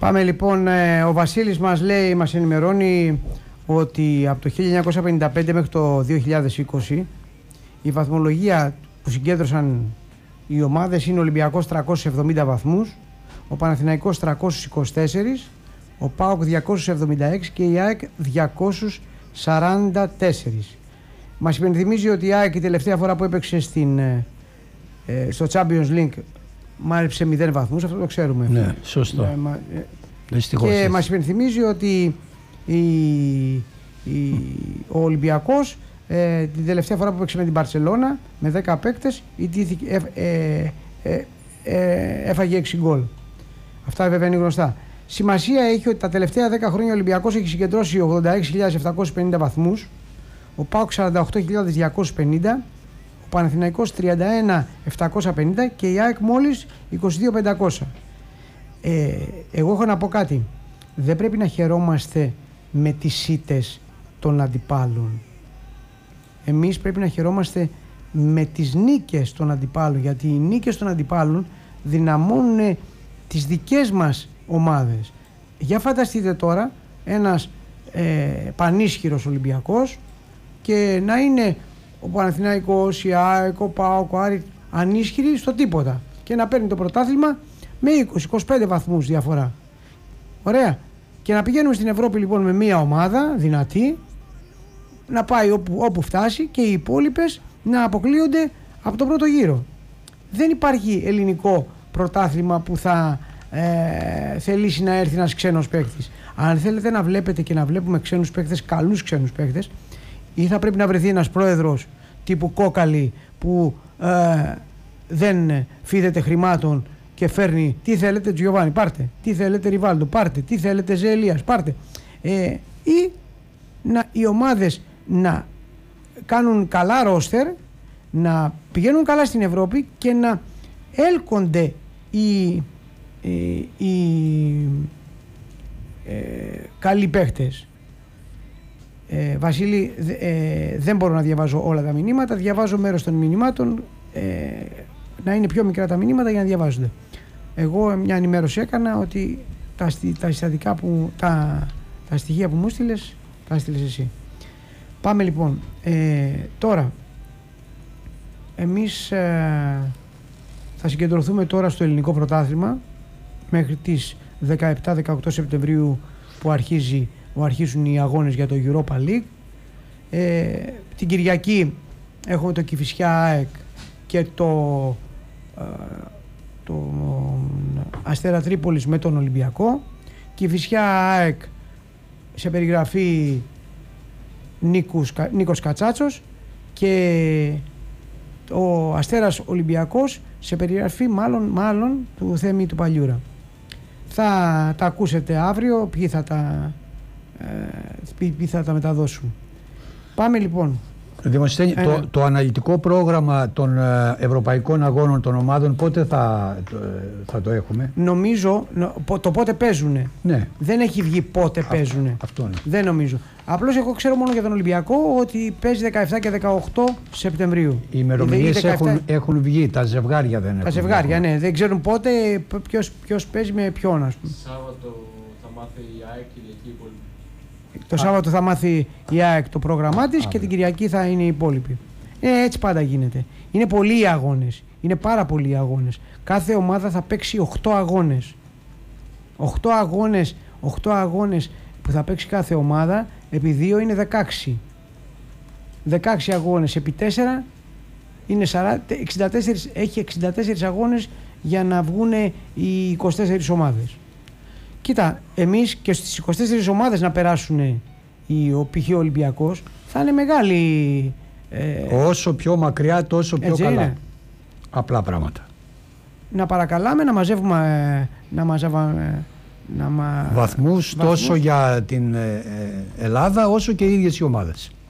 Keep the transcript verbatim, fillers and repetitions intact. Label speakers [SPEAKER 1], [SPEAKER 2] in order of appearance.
[SPEAKER 1] Πάμε λοιπόν, ο Βασίλης μας λέει, μας ενημερώνει ότι από το χίλια εννιακόσια πενήντα πέντε μέχρι το δύο χιλιάδες είκοσι η βαθμολογία που συγκέντρωσαν οι ομάδες είναι ο Ολυμπιακός τριακόσιους εβδομήντα βαθμούς, ο Παναθηναϊκός τριακόσιους είκοσι τέσσερα, ο ΠΑΟΚ διακόσιους εβδομήντα έξι και η ΑΕΚ διακόσιους σαράντα τέσσερα. Μας υπενθυμίζει ότι η ΑΕΚ η τελευταία φορά που έπαιξε στην, ε, στο Champions League μάλεψε μηδέν βαθμούς, αυτό το ξέρουμε.
[SPEAKER 2] Ναι, σωστό.
[SPEAKER 1] Ε, μα, ε,
[SPEAKER 2] Δυστυχώς
[SPEAKER 1] και
[SPEAKER 2] έτσι.
[SPEAKER 1] μας υπενθυμίζει ότι η, η, ο Ολυμπιακός ε, την τελευταία φορά που έπαιξε με την Μπαρσελόνα με δέκα παίκτες ε, ε, ε, ε, έφαγε έξι γκολ. Αυτά βέβαια είναι γνωστά. Σημασία έχει ότι τα τελευταία δέκα χρόνια ο Ολυμπιακός έχει συγκεντρώσει ογδόντα έξι χιλιάδες επτακόσιους πενήντα βαθμούς, ο ΠΑΟΚ σαράντα οκτώ χιλιάδες διακόσιους πενήντα, ο Παναθηναϊκός τριάντα ένα χιλιάδες επτακόσιους πενήντα και η ΑΕΚ μόλις είκοσι δύο χιλιάδες πεντακόσια. Ε, εγώ έχω να πω κάτι. Δεν πρέπει να χαιρόμαστε με τις ήττες των αντιπάλων. Εμείς πρέπει να χαιρόμαστε με τις νίκες των αντιπάλων, γιατί οι νίκες των αντιπάλων δυναμώνουν τις δικές μας ομάδες. Για φανταστείτε τώρα ένας ε, πανίσχυρος Ολυμπιακός και να είναι ο Παναθηναϊκός, η ΑΕΚ, ο ΠΑΟΚ, ο Άρης ανίσχυροι στο τίποτα και να παίρνει το πρωτάθλημα με είκοσι με είκοσι πέντε βαθμούς διαφορά. Ωραία. Και να πηγαίνουμε στην Ευρώπη λοιπόν με μία ομάδα δυνατή, να πάει όπου, όπου φτάσει και οι υπόλοιπες να αποκλείονται από τον πρώτο γύρο. Δεν υπάρχει ελληνικό πρωτάθλημα που θα ε, θελήσει να έρθει ένας ξένος παίκτης. Αν θέλετε να βλέπετε και να βλέπουμε ξένους παίκτες, καλούς ξένους παίκτες, ή θα πρέπει να βρεθεί ένας πρόεδρος τύπου Κόκαλη που ε, δεν φίδεται χρημάτων και φέρνει τι θέλετε Τζιοβάνι πάρτε, τι θέλετε Ριβάλντο πάρτε, τι θέλετε Ζελίας πάρτε, ε, ή να, οι ομάδες να κάνουν καλά ρόστερ, να πηγαίνουν καλά στην Ευρώπη και να έλκονται οι, οι, οι ε, καλοί παίχτες. Ε, Βασίλη, ε, δεν μπορώ να διαβάζω όλα τα μηνύματα, διαβάζω μέρος των μηνυμάτων, ε, να είναι πιο μικρά τα μηνύματα για να διαβάζονται. Εγώ μια ενημέρωση έκανα ότι τα, τα συστατικά που, τα, τα στοιχεία που μου στείλες, τα στείλες εσύ. Πάμε λοιπόν, ε, τώρα εμείς ε, θα συγκεντρωθούμε τώρα στο ελληνικό πρωτάθλημα μέχρι τις δεκαεπτά δεκαοκτώ Σεπτεμβρίου που αρχίζει, που αρχίζουν οι αγώνες για το Europa League. Ε, την Κυριακή έχουμε το Κηφισιά ΑΕΚ και το, ε, το Αστέρα Τρίπολης με τον Ολυμπιακό. Κηφισιά ΑΕΚ σε περιγραφή Νίκος, Νίκος Κατσάτσος και ο Αστέρας Ολυμπιακός σε περιγραφή μάλλον, μάλλον του Θέμη του Παλιούρα. Θα τα ακούσετε αύριο, ποιοι θα τα, ε, ποιοι θα τα μεταδώσουν. Πάμε λοιπόν.
[SPEAKER 2] Δημοσθένη, ε, το, το αναλυτικό πρόγραμμα των ε, ευρωπαϊκών αγώνων των ομάδων πότε θα, το, θα το έχουμε?
[SPEAKER 1] Νομίζω το πότε παίζουνε.
[SPEAKER 2] Ναι.
[SPEAKER 1] Δεν έχει βγει πότε
[SPEAKER 2] αυτό,
[SPEAKER 1] παίζουνε.
[SPEAKER 2] Αυτό είναι.
[SPEAKER 1] Δεν νομίζω. Απλώς εγώ ξέρω μόνο για τον Ολυμπιακό ότι παίζει δεκαεπτά και δεκαοκτώ Σεπτεμβρίου.
[SPEAKER 2] Οι ημερομηνίες έχουν, έχουν βγει, τα ζευγάρια δεν έχουν.
[SPEAKER 1] Τα ζευγάρια, ναι. Δεν ξέρουν πότε ποιος, ποιος παίζει με ποιον, ας πούμε.
[SPEAKER 3] Σάββατο θα μάθει η ΑΕΚ, Κυριακή η υπόλοιπη.
[SPEAKER 1] Το Σάββατο θα μάθει η ΑΕΚ το πρόγραμμά της και την Κυριακή θα είναι οι υπόλοιποι. Ε, έτσι πάντα γίνεται. Είναι πολλοί οι αγώνες. Είναι πάρα πολλοί οι αγώνες. Κάθε ομάδα θα παίξει οκτώ αγώνες. οκτώ αγώνες, οκτώ αγώνες που θα παίξει κάθε ομάδα επί δύο είναι δεκαέξι. δεκαέξι αγώνες επί τέσσερα είναι σαράντα, εξήντα τέσσερα, έχει εξήντα τέσσερις αγώνες για να βγουν οι είκοσι τέσσερις ομάδες. Κοίτα, εμείς και στις είκοσι τέσσερις ομάδες να περάσουν οι, ο π.χ. ο Ολυμπιακός θα είναι μεγάλη...
[SPEAKER 2] Ε, όσο πιο μακριά τόσο πιο καλά. Είναι. Απλά πράγματα.
[SPEAKER 1] Να παρακαλάμε να μαζεύουμε, να μαζεύουμε να μα...
[SPEAKER 2] βαθμούς, βαθμούς τόσο για την ε, Ελλάδα όσο και οι ίδιες οι ομάδες.